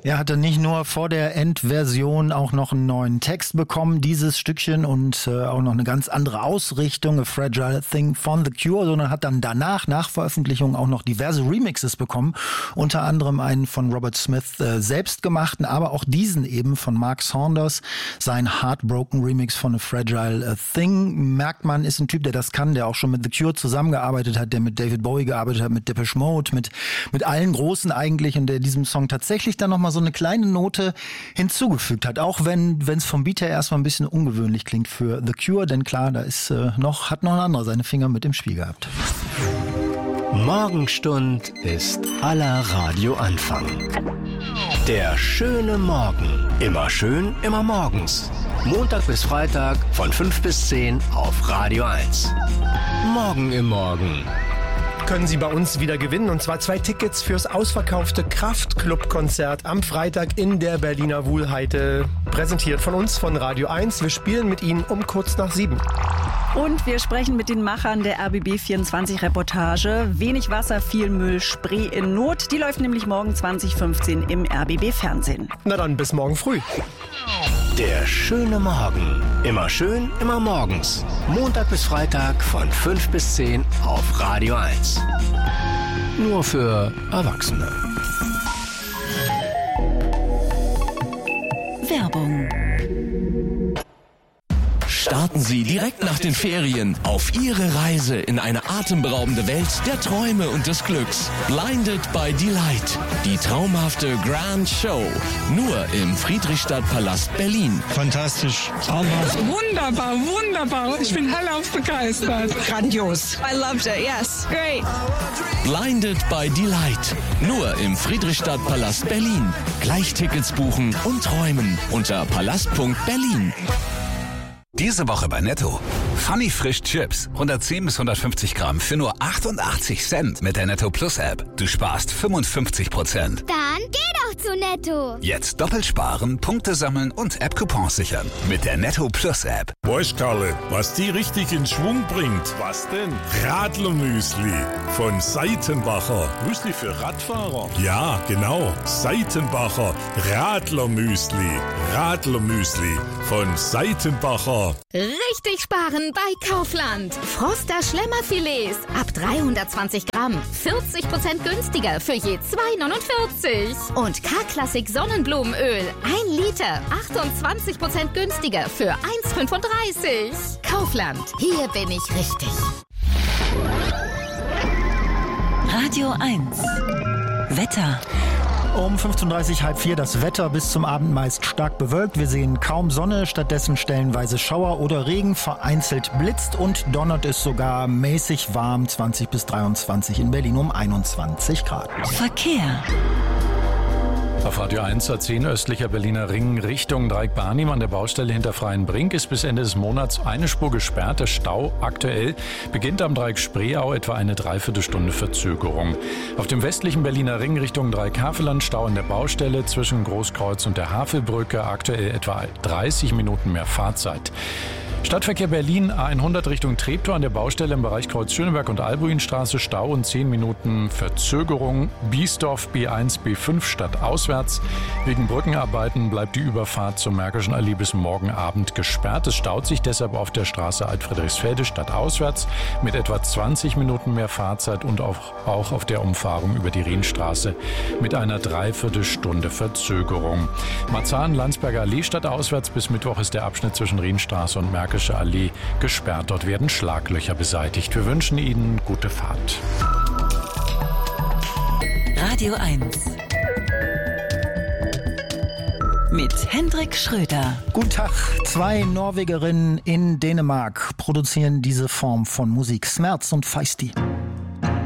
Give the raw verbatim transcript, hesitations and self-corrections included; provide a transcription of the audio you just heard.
Er hatte nicht nur vor der Endversion auch noch einen neuen Text bekommen, dieses Stückchen, und äh, auch noch eine ganz andere Ausrichtung, A Fragile Thing von The Cure, sondern hat dann danach, nach Veröffentlichung, auch noch diverse Remixes bekommen. Unter anderem einen von Robert Smith äh, selbst gemachten, aber auch diesen eben von Mark Saunders, sein Heartbroken Remix von A Fragile Thing. Merkt man, ist ein Typ, der das kann, der auch schon mit The Cure zusammengearbeitet hat, der mit David Bowie gearbeitet hat, mit Depeche Mode, mit, mit allen Großen eigentlich, und der diesem Song tatsächlich dann nochmal so eine kleine Note hinzugefügt hat, auch wenn es vom Beat her erstmal ein bisschen ungewöhnlich klingt für The Cure, denn klar, da ist äh, noch, hat noch ein anderer seine Finger mit im Spiel gehabt. Morgenstund ist aller Radioanfang. Der schöne Morgen. Immer schön, immer morgens. Montag bis Freitag von fünf bis zehn auf Radio eins. Morgen im Morgen. Können Sie bei uns wieder gewinnen, und zwar zwei Tickets fürs ausverkaufte Kraftklub-Konzert am Freitag in der Berliner Wuhlheide. Präsentiert von uns, von Radio eins. Wir spielen mit Ihnen um kurz nach sieben. Und wir sprechen mit den Machern der R B B vierundzwanzig Reportage. Wenig Wasser, viel Müll, Spree in Not. Die läuft nämlich morgen zwanzig fünfzehn im R B B Fernsehen. Na dann, bis morgen früh. Der schöne Morgen. Immer schön, immer morgens. Montag bis Freitag von fünf bis zehn auf Radio eins. Nur für Erwachsene. Werbung. Starten Sie direkt nach den Ferien auf Ihre Reise in eine atemberaubende Welt der Träume und des Glücks. Blinded by Delight. Die traumhafte Grand Show. Nur im Friedrichstadtpalast Berlin. Fantastisch. Traumhaft. Wunderbar, wunderbar. Ich bin hellauf begeistert. Grandios. I loved it, yes. Great. Blinded by Delight. Nur im Friedrichstadtpalast Berlin. Gleich Tickets buchen und träumen unter palast punkt berlin. Diese Woche bei Netto. Funny Frisch Chips. hundertzehn bis hundertfünfzig Gramm für nur achtundachtzig Cent mit der Netto Plus App. Du sparst fünfundfünfzig Prozent. Dann geh doch zu Netto. Jetzt doppelt sparen, Punkte sammeln und App-Coupons sichern. Mit der Netto Plus App. Weißt Karle, was die richtig in Schwung bringt? Was denn? Radlermüsli von Seitenbacher. Müsli für Radfahrer? Ja, genau. Seitenbacher Radlermüsli. Radlermüsli von Seitenbacher. Richtig sparen bei Kaufland. Froster Schlemmerfilets ab dreihundertzwanzig Gramm. vierzig Prozent günstiger für je zwei neunundvierzig. Und K-Klassik Sonnenblumenöl. ein Liter. achtundzwanzig Prozent günstiger für eins fünfunddreißig. Kaufland. Hier bin ich richtig. Radio eins. Wetter. Um fünfzehn Uhr dreißig, halb vier, das Wetter bis zum Abend meist stark bewölkt. Wir sehen kaum Sonne, stattdessen stellenweise Schauer oder Regen. Vereinzelt blitzt und donnert es sogar mäßig warm, zwanzig bis dreiundzwanzig, in Berlin um einundzwanzig Grad. Verkehr. Auf Radio eins A zehn östlicher Berliner Ring Richtung Dreieck-Barnim an der Baustelle hinter Freienbrink ist bis Ende des Monats eine Spur gesperrt. Der Stau aktuell beginnt am Dreieck Spreeau, etwa eine Dreiviertelstunde Verzögerung. Auf dem westlichen Berliner Ring Richtung Dreieck-Havelland Stau an der Baustelle zwischen Großkreuz und der Havelbrücke, aktuell etwa dreißig Minuten mehr Fahrzeit. Stadtverkehr Berlin A hundert Richtung Treptow an der Baustelle im Bereich Kreuz Schöneberg und Albuinstraße Stau und zehn Minuten Verzögerung. Biesdorf B eins B fünf stadtauswärts. Wegen Brückenarbeiten bleibt die Überfahrt zur Märkischen Allee bis morgen Abend gesperrt. Es staut sich deshalb auf der Straße Alt-Friedrichsfelde stadtauswärts mit etwa zwanzig Minuten mehr Fahrzeit und auch, auch auf der Umfahrung über die Rienstraße mit einer Dreiviertelstunde Verzögerung. Marzahn-Landsberger Allee stadtauswärts bis Mittwoch ist der Abschnitt zwischen Rienstraße und Märkische Allee gesperrt. Dort werden Schlaglöcher beseitigt. Wir wünschen Ihnen gute Fahrt. Radio eins. Mit Hendrik Schröder. Guten Tag. Zwei Norwegerinnen in Dänemark produzieren diese Form von Musik. Smerz und Feisty.